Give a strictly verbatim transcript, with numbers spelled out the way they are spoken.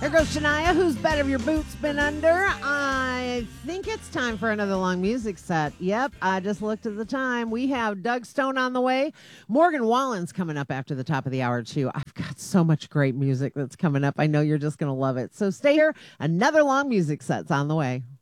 There goes Shania. Whose bed have your boots been under? I think it's time for another long music set. Yep, I just looked at the time. We have Doug Stone on the way. Morgan Wallen's coming up after the top of the hour, too. I've got so much great music that's coming up. I know you're just going to love it. So stay here. Another long music set's on the way.